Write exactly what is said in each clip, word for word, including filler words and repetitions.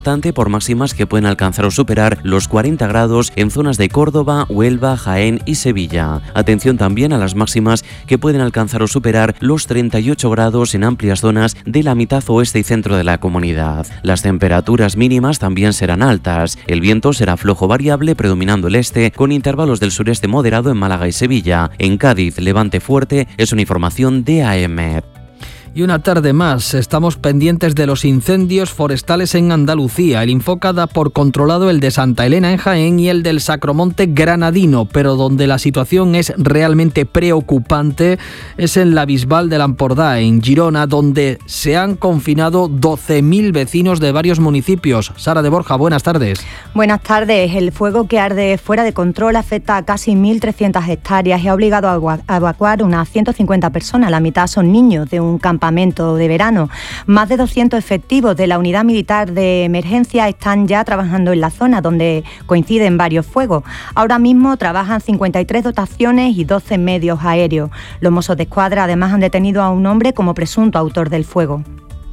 por máximas que pueden alcanzar o superar los cuarenta grados en zonas de Córdoba, Huelva, Jaén y Sevilla. Atención también a las máximas que pueden alcanzar o superar los treinta y ocho grados en amplias zonas de la mitad oeste y centro de la comunidad. Las temperaturas mínimas también serán altas. El viento será flojo variable, predominando el este, con intervalos del sureste moderado en Málaga y Sevilla. En Cádiz, levante fuerte. Es una información de A M. Y una tarde más, estamos pendientes de los incendios forestales en Andalucía. El Infoca da por controlado el de Santa Elena en Jaén y el del Sacromonte granadino, pero donde la situación es realmente preocupante es en la Bisbal del Ampordà, en Girona, donde se han confinado doce mil vecinos de varios municipios. Sara de Borja, buenas tardes. Buenas tardes. El fuego que arde fuera de control afecta a casi mil trescientas hectáreas y ha obligado a evacuar unas ciento cincuenta personas. La mitad son niños de un campamento de verano. Más de doscientos efectivos de la Unidad Militar de Emergencia están ya trabajando en la zona donde coinciden varios fuegos. Ahora mismo trabajan cincuenta y tres dotaciones y doce medios aéreos. Los Mossos de Escuadra además han detenido a un hombre como presunto autor del fuego.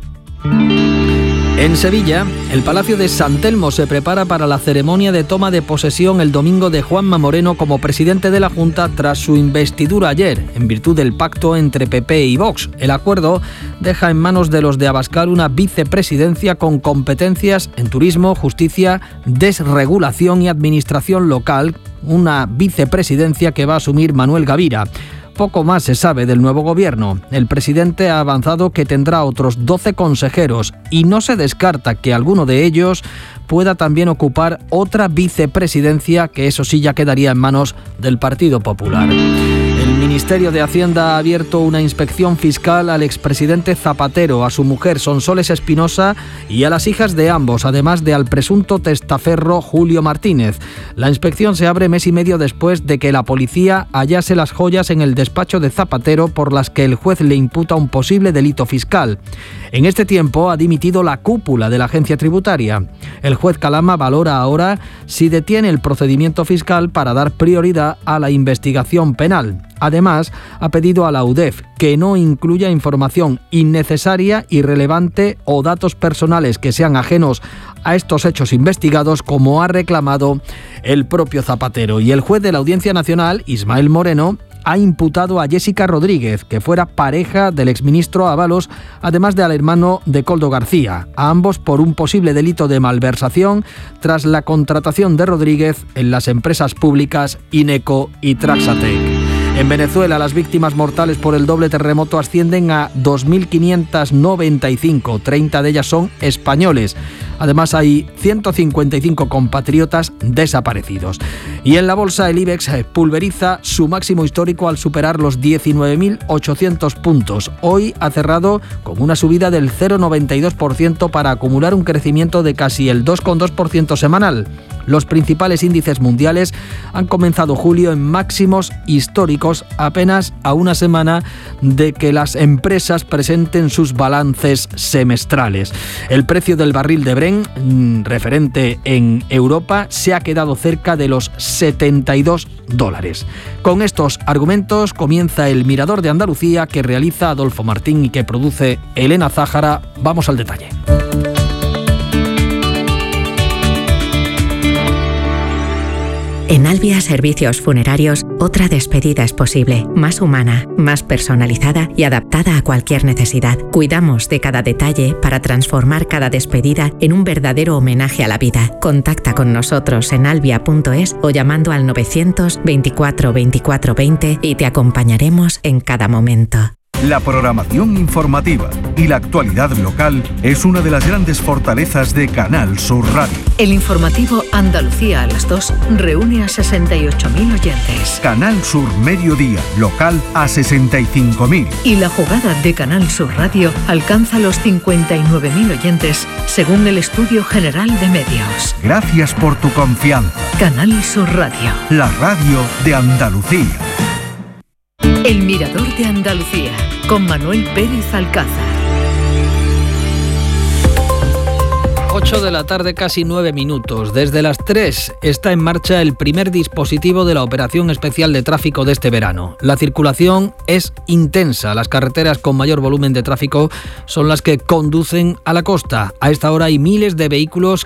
En Sevilla, el Palacio de San Telmo se prepara para la ceremonia de toma de posesión el domingo de Juanma Moreno como presidente de la Junta tras su investidura ayer, en virtud del pacto entre P P y Vox. El acuerdo deja en manos de los de Abascal una vicepresidencia con competencias en turismo, justicia, desregulación y administración local, una vicepresidencia que va a asumir Manuel Gavira. Poco más se sabe del nuevo gobierno. El presidente ha avanzado que tendrá otros doce consejeros y no se descarta que alguno de ellos pueda también ocupar otra vicepresidencia, que eso sí ya quedaría en manos del Partido Popular. El Ministerio de Hacienda ha abierto una inspección fiscal al expresidente Zapatero, a su mujer Sonsoles Espinosa y a las hijas de ambos, además de al presunto testaferro Julio Martínez. La inspección se abre mes y medio después de que la policía hallase las joyas en el despacho de Zapatero por las que el juez le imputa un posible delito fiscal. En este tiempo ha dimitido la cúpula de la agencia tributaria. El juez Calama valora ahora si detiene el procedimiento fiscal para dar prioridad a la investigación penal. Además, ha pedido a la U D E F que no incluya información innecesaria, irrelevante o datos personales que sean ajenos a estos hechos investigados, como ha reclamado el propio Zapatero. Y el juez de la Audiencia Nacional, Ismael Moreno, ha imputado a Jessica Rodríguez, que fuera pareja del exministro Ábalos, además de al hermano de Koldo García, a ambos por un posible delito de malversación tras la contratación de Rodríguez en las empresas públicas Ineco y Traxatec. En Venezuela, las víctimas mortales por el doble terremoto ascienden a dos mil quinientas noventa y cinco, treinta de ellas son españoles. Además, hay ciento cincuenta y cinco compatriotas desaparecidos. Y en la bolsa, el IBEX pulveriza su máximo histórico al superar los diecinueve mil ochocientos puntos. Hoy ha cerrado con una subida del cero coma noventa y dos por ciento para acumular un crecimiento de casi el dos coma dos por ciento semanal. Los principales índices mundiales han comenzado julio en máximos históricos, apenas a una semana de que las empresas presenten sus balances semestrales. El precio del barril de Brent, referente en Europa, se ha quedado cerca de los setenta y dos dólares. Con estos argumentos comienza el Mirador de Andalucía, que realiza Adolfo Martín y que produce Elena Zájara. Vamos al detalle. En Albia Servicios Funerarios, otra despedida es posible, más humana, más personalizada y adaptada a cualquier necesidad. Cuidamos de cada detalle para transformar cada despedida en un verdadero homenaje a la vida. Contacta con nosotros en albia punto es o llamando al novecientos veinticuatro veinticuatro veinte y te acompañaremos en cada momento. La programación informativa y la actualidad local es una de las grandes fortalezas de Canal Sur Radio. El informativo Andalucía a las dos reúne a sesenta y ocho mil oyentes. Canal Sur Mediodía, local a sesenta y cinco mil. Y la jugada de Canal Sur Radio alcanza los cincuenta y nueve mil oyentes, según el Estudio General de Medios. Gracias por tu confianza. Canal Sur Radio. La radio de Andalucía. El Mirador de Andalucía, con Manuel Pérez Alcázar. ocho de la tarde, casi nueve minutos. Desde las tres está en marcha el primer dispositivo de la Operación Especial de Tráfico de este verano. La circulación es intensa. Las carreteras con mayor volumen de tráfico son las que conducen a la costa. A esta hora hay miles de vehículos